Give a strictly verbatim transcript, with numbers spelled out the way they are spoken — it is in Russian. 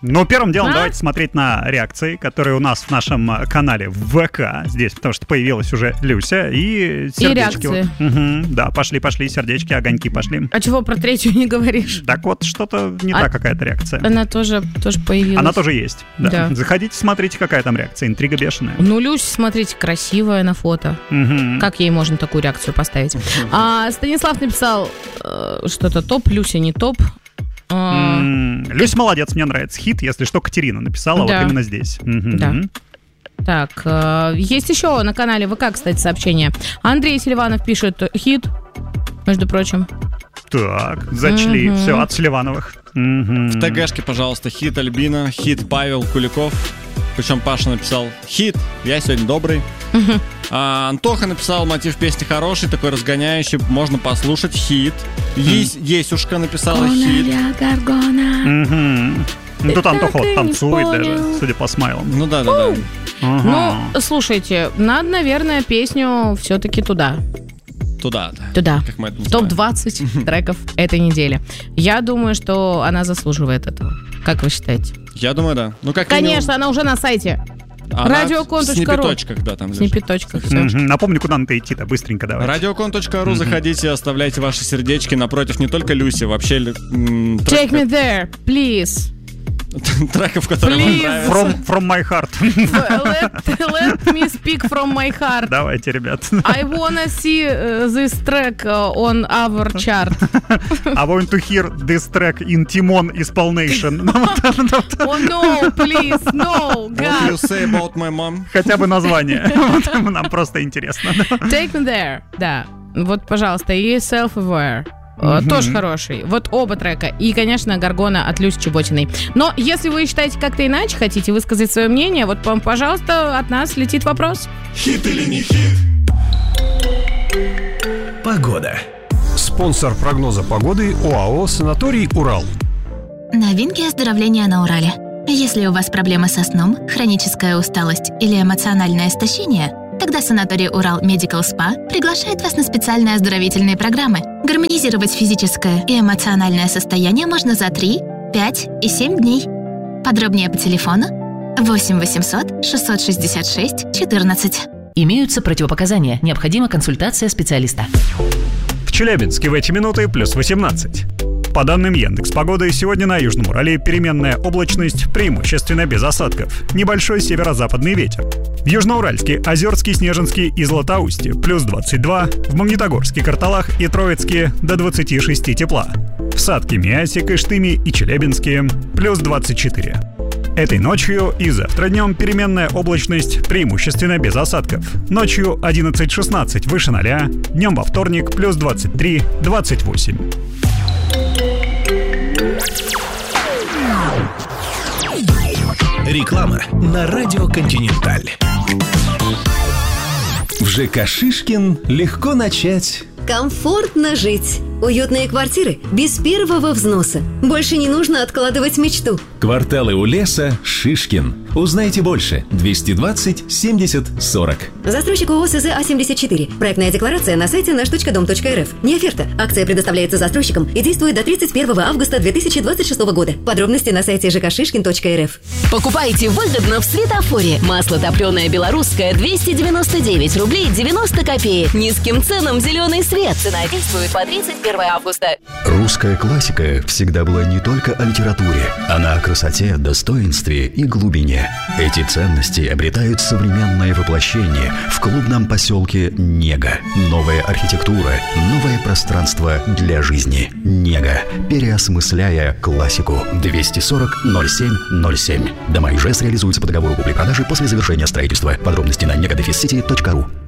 Ну, первым делом А? давайте смотреть на реакции, которые у нас в нашем канале в ВК здесь, потому что появилась уже Люся и сердечки. И реакции. Угу, да, пошли, пошли, сердечки, огоньки пошли. А чего про третью не говоришь? Так вот, что-то не А- та какая-то реакция. Она тоже, тоже появилась. Она тоже есть. Да. Да. Заходите, смотрите, какая там реакция. Интрига бешеная. Ну, Люся, смотрите, красивая на фото. Мгм. Как ей можно такую реакцию поставить? А, Станислав написал э, что-то топ, Люся не топ. А, М, Люся молодец, мне нравится. Хит, если что, Катерина написала Да. вот именно здесь. Мгм. Да. Так, э, есть еще на канале ВК, кстати, сообщение. Андрей Селиванов пишет хит, между прочим. Так, зачли. Мгм. Все, от Селивановых. Мгм. В ТГшке, пожалуйста, хит Альбина, хит Павел Куликов. Причем Паша написал хит, я сегодня добрый. А Антоха написал мотив песни хороший, такой разгоняющий, можно послушать, хит. Есть, Есюшка написала хит. Мгм. Ну, тут Ты Антоха так и вот не танцует даже, понял. судя по смайлам. Ну да, да, да. Ага. Ну, слушайте, надо, наверное, песню все-таки туда. Туда-то. Туда. Как мы это В называем. топ двадцать треков этой недели. Я думаю, что она заслуживает этого. Как вы считаете? Я думаю, да. Ну, как Конечно, она уже на сайте. минимум, она радиокон в точка ру. сниппеточках, да, там В лежит. сниппеточках. всё. Мгм. Напомню, куда надо идти-то, быстренько давай. радиокон точка ру, заходите, оставляйте ваши сердечки напротив не только Люси, вообще м, Take трек- me there, please. треков, которые вам Please. нравятся. From, from my heart. Let, let me speak from my heart. Давайте, ребят. I wanna see uh, this track uh, on our chart. I want to hear this track in Timon Explanation. Oh no, please, no, What you God. say about my mom? Хотя бы название. Вот нам просто интересно. Take me there, да. Вот, пожалуйста, и self-aware. Э, Тоже хороший. Вот оба трека. И, конечно, Гаргона от Люси Чеботиной. Но если вы считаете как-то иначе, хотите высказать свое мнение, вот, п- пожалуйста, от нас летит вопрос. Хит или не хит? Погода. Спонсор прогноза погоды ОАО «Санаторий Урал». Новинки оздоровления на Урале. Если у вас проблемы со сном, хроническая усталость или эмоциональное истощение, тогда санаторий Урал Medical Spa приглашает вас на специальные оздоровительные программы. Гармонизировать физическое и эмоциональное состояние можно за три, пять и семь дней. Подробнее по телефону восемь восемьсот шестьсот шестьдесят шесть четырнадцать. Имеются противопоказания. Необходима консультация специалиста. В Челябинске в эти минуты плюс восемнадцать. По данным Яндекс.Погоды, сегодня на Южном Урале переменная облачность, преимущественно без осадков. Небольшой северо-западный ветер. В Южноуральске, Озерске, Снежинске и Златоусте плюс двадцать два, в Магнитогорске, Карталах и Троицке до двадцати шести тепла. В Сатке, Миасе, Кыштыме и Челябинске плюс двадцать четыре. Этой ночью и завтра днем переменная облачность, преимущественно без осадков. Ночью одиннадцать шестнадцать выше ноля, днем во вторник плюс двадцать три двадцать восемь. Реклама на радио «Континенталь». В ЖК «Шишкин» легко начать. Комфортно жить. Уютные квартиры без первого взноса. Больше не нужно откладывать мечту. Кварталы у леса «Шишкин». Узнайте больше. двести двадцать семьдесят сорок. Застройщик ООО СЗ А семьдесят четыре. Проектная декларация на сайте наш точка дом точка эр эф. Не оферта. Акция предоставляется застройщикам и действует до тридцать первого августа две тысячи двадцать шестого года. Подробности на сайте жэ ка шишкин точка эр эф. Покупайте выгодно в Светофоре. Масло топленое белорусское двести девяносто девять рублей девяносто копеек. Низким ценам зеленый свет. Цена действует по тридцать первого августа. Русская классика всегда была не только о литературе. Она о красоте, достоинстве и глубине. Эти ценности обретают современное воплощение в клубном поселке Нега. Новая архитектура, новое пространство для жизни. Нега. Переосмысляя классику. двести сорок ноль семь ноль семь. Дома Ижевск реализуются по договору купли-продажи после завершения строительства. Подробности на нега дефис сити точка ру.